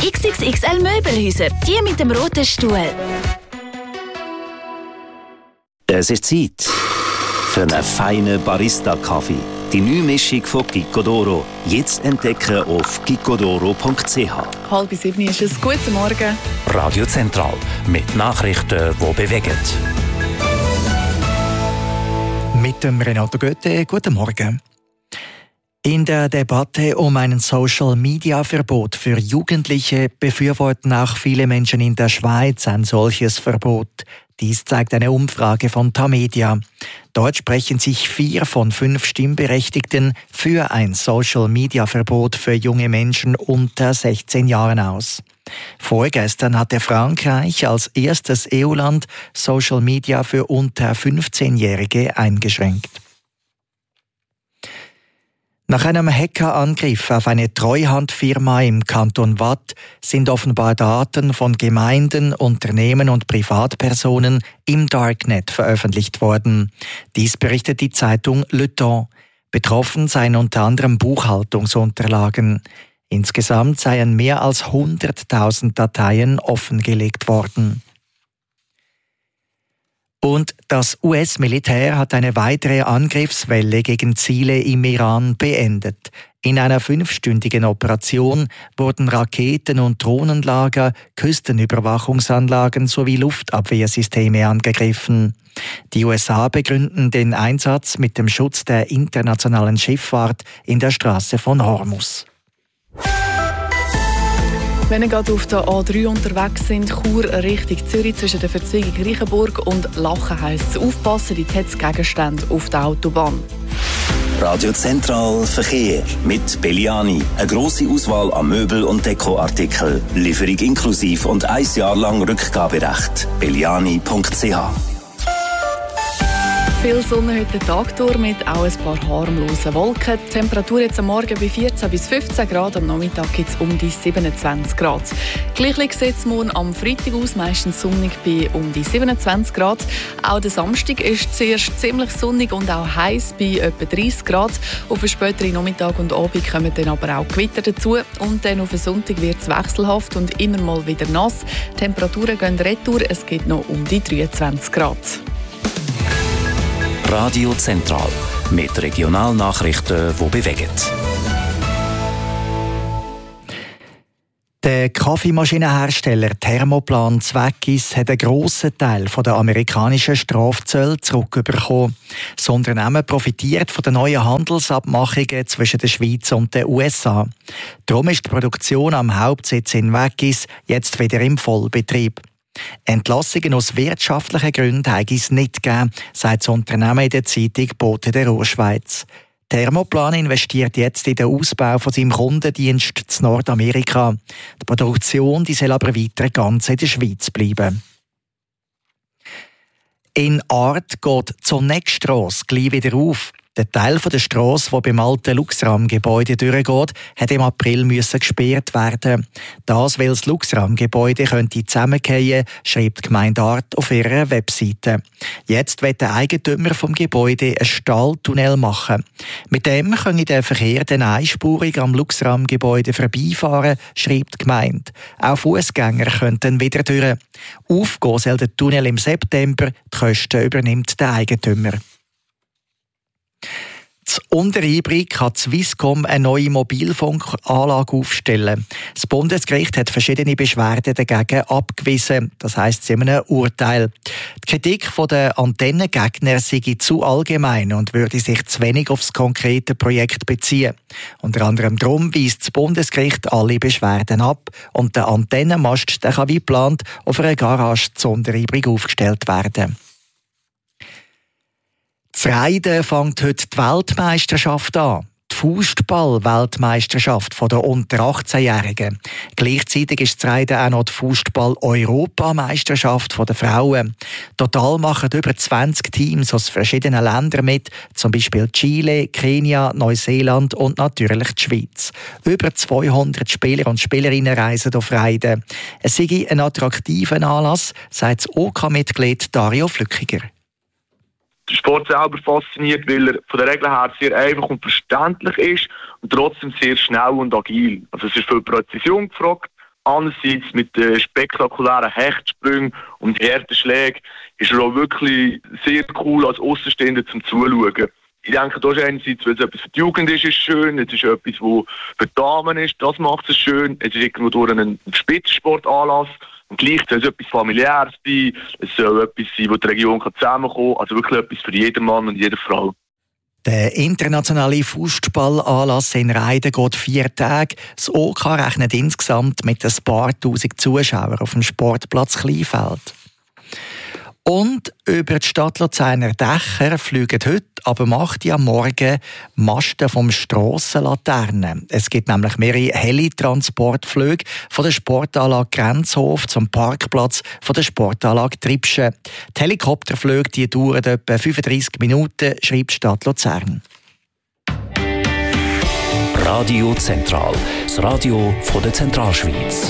XXXL Möbelhäuser, die mit dem roten Stuhl. Es ist Zeit für einen feinen Barista-Kaffee. Die neue Mischung von Gicodoro. Jetzt entdecken auf gicodoro.ch. 6:30 ist es. Guten Morgen. Radio Zentral mit Nachrichten, die bewegen. Mit dem Renato Goethe, guten Morgen. In der Debatte um ein Social-Media-Verbot für Jugendliche befürworten auch viele Menschen in der Schweiz ein solches Verbot. Dies zeigt eine Umfrage von Tamedia. Dort sprechen sich 4 von 5 Stimmberechtigten für ein Social-Media-Verbot für junge Menschen unter 16 Jahren aus. Vorgestern hatte Frankreich als erstes EU-Land Social Media für unter 15-Jährige eingeschränkt. Nach einem Hackerangriff auf eine Treuhandfirma im Kanton Waadt sind offenbar Daten von Gemeinden, Unternehmen und Privatpersonen im Darknet veröffentlicht worden. Dies berichtet die Zeitung Le Temps. Betroffen seien unter anderem Buchhaltungsunterlagen. Insgesamt seien mehr als 100.000 Dateien offengelegt worden. Und das US-Militär hat eine weitere Angriffswelle gegen Ziele im Iran beendet. In einer 5-stündigen Operation wurden Raketen- und Drohnenlager, Küstenüberwachungsanlagen sowie Luftabwehrsysteme angegriffen. Die USA begründen den Einsatz mit dem Schutz der internationalen Schifffahrt in der Straße von Hormuz. Wenn ihr gerade auf der A3 unterwegs sind, Chur Richtung Zürich zwischen der Verzweigung Reichenburg und Lachen heisst es aufpassen, die Gegenstände auf der Autobahn. Radio Zentral Verkehr mit Belliani. Eine grosse Auswahl an Möbel- und Dekoartikeln. Lieferung inklusiv und 1 Jahr lang Rückgaberecht. belliani.ch. Viel Sonne heute Tag durch mit auch ein paar harmlosen Wolken. Die Temperatur jetzt am Morgen bei 14 bis 15 Grad, am Nachmittag gibt es um die 27 Grad. Gleich sieht es morgen am Freitag aus, meistens sonnig bei um die 27 Grad. Auch der Samstag ist zuerst ziemlich sonnig und auch heiß bei etwa 30 Grad. Auf den späteren Nachmittag und Abend kommen dann aber auch Gewitter dazu. Und dann auf den Sonntag wird es wechselhaft und immer mal wieder nass. Die Temperaturen gehen retour, es geht noch um die 23 Grad. Radio Zentral mit Regionalnachrichten, die bewegen. Der Kaffeemaschinenhersteller Thermoplan Zweckis hat einen grossen Teil der amerikanischen Strafzölle zurückbekommen. Das Unternehmen profitiert von den neuen Handelsabmachungen zwischen der Schweiz und den USA. Darum ist die Produktion am Hauptsitz in Weggis jetzt wieder im Vollbetrieb. Entlassungen aus wirtschaftlichen Gründen habe es nicht gegeben, sagt das Unternehmen in der Zeitung Bote der Ruhrschweiz. Thermoplan investiert jetzt in den Ausbau von seinem Kundendienst in Nordamerika. Die Produktion soll aber weiter ganz in der Schweiz bleiben. In Art geht die Zonneckstrasse gleich wieder auf. Der Teil der Strasse, der beim alten Luxram-Gebäude durchgeht, hat im April gesperrt werden. Das, weil das Luxram-Gebäude könnte zusammenfallen, schreibt die Gemeinde Art auf ihrer Webseite. Jetzt will der Eigentümer vom Gebäude einen Stahltunnel machen. Mit dem könne der Verkehr dann einspurig am Luxram-Gebäude vorbeifahren, schreibt die Gemeinde. Auch Fußgänger könnten wieder durch. Aufgehen soll der Tunnel im September, die Kosten übernimmt der Eigentümer. Das Unteribri kann Swisscom eine neue Mobilfunkanlage aufstellen. Das Bundesgericht hat verschiedene Beschwerden dagegen abgewiesen. Das heisst in einem Urteil. Die Kritik der Antennengegner sei zu allgemein und würde sich zu wenig auf das konkrete Projekt beziehen. Unter anderem darum weist das Bundesgericht alle Beschwerden ab und der Antennenmast kann wie geplant auf einer Garage zu Unteribri aufgestellt werden. Das Reiten fängt heute die Weltmeisterschaft an. Die Fußball-Weltmeisterschaft der unter 18-Jährigen. Gleichzeitig ist das Reiten auch noch die Fußball-Europameisterschaft der Frauen. Total machen über 20 Teams aus verschiedenen Ländern mit, zum Beispiel Chile, Kenia, Neuseeland und natürlich die Schweiz. Über 200 Spieler und Spielerinnen reisen auf Reiten. Es sei ein attraktiver Anlass, sagt das OK-Mitglied Dario Flückiger. Der Sport selber fasziniert, weil er von der Regel her sehr einfach und verständlich ist und trotzdem sehr schnell und agil. Also es ist viel Präzision gefragt Andererseits mit den spektakulären Hechtsprüngen und harten Schlägen ist er auch wirklich sehr cool als Aussenstehender zum Zuschauen. Ich denke, das ist einerseits, weil es etwas für die Jugend ist schön, es ist etwas, was für die Damen ist, das macht es schön, es ist irgendwo durch einen Spitzensportanlass und gleich soll es etwas Familiäres sein, es soll etwas sein, wo die Region zusammenkommen kann, also wirklich etwas für jeden Mann und jede Frau. Der internationale Fußballanlass in Reiden geht 4 Tage. Das OK rechnet insgesamt mit ein paar tausend Zuschauern auf dem Sportplatz Kleinfeld. Und über die Stadt Luzerner Dächer fliegen heute ab 8 Uhr am Morgen Masten vom Strassenlaternen. Es gibt nämlich mehrere Heli-Transportflüge von der Sportanlage Grenzhof zum Parkplatz von der Sportanlage Tribschen. Die Helikopterflüge die dauern etwa 35 Minuten, schreibt die Stadt Luzern. Radio Zentral, das Radio von der Zentralschweiz.